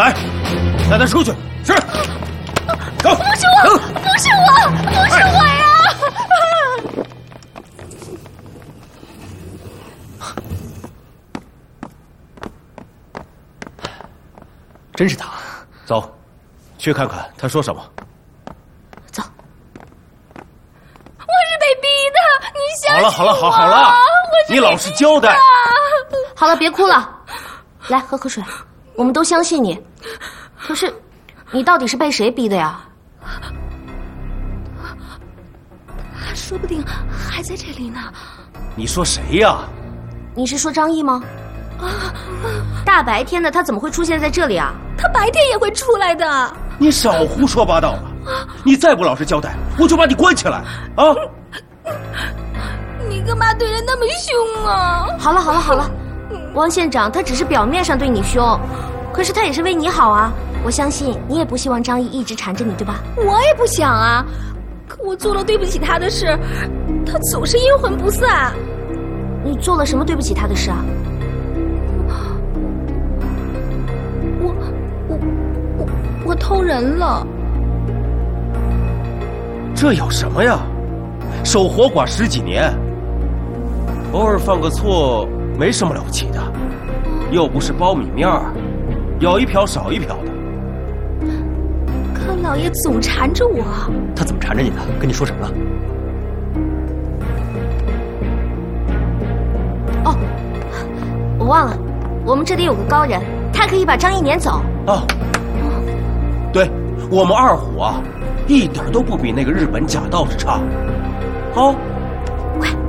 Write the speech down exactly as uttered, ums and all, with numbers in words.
来，带他出去。是。走。 不是我，不是我，不是我呀！ 真是他。 走，去看看他说什么。 走。我是被逼的，你相信我。 好了，好了，好好了，你老实交代。 好了，别哭了，来喝口水。我们都相信你，可是，你到底是被谁逼的呀？ 他说不定还在这里呢。 你说谁呀？ 你是说张毅吗？啊！大白天的，他怎么会出现在这里啊？ 他白天也会出来的。 你少胡说八道了！你再不老实交代，我就把你关起来啊！ 你干嘛对人那么凶啊？ 好了好了好了，王县长他只是表面上对你凶，可是他也是为你好啊。我相信你也不希望张毅一直缠着你，对吧？ 我也不想啊，可我做了对不起他的事，他总是阴魂不散。 你做了什么对不起他的事啊？ 我我我我偷人了。 这有什么呀？守活寡十几年，偶尔犯个错没什么了不起的，又不是苞米面儿，有一瓢少一瓢的。 可老爷总缠着我。 他怎么缠着你的？跟你说什么了？ 哦，我忘了，我们这里有个高人，他可以把张毅撵走。 啊，对，我们二虎啊，一点都不比那个日本假道士差。好， 快。